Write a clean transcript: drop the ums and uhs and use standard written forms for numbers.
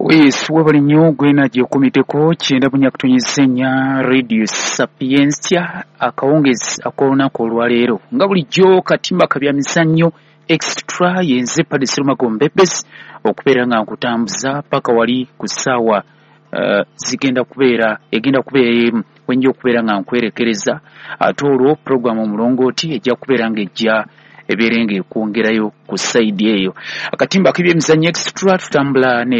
Webali nnyo gwena gyokumiteko kyenda bunyakutunyizenya Radio Sapientia akawungezi akolunaku olwaleero nga bulijjo katimba kabyamizannyo extra yenze Padre Magombebes okubeera nga nkutambuza paka wali ku ssaawa egenda kubeera wenja okubeera nga nkwerekereza ate olwo programu omulongooti ejja kubeera nga ejja ebeere nga ekwongerayo ku side eyo akatimba k'ebyemizannyo extra tutambula ne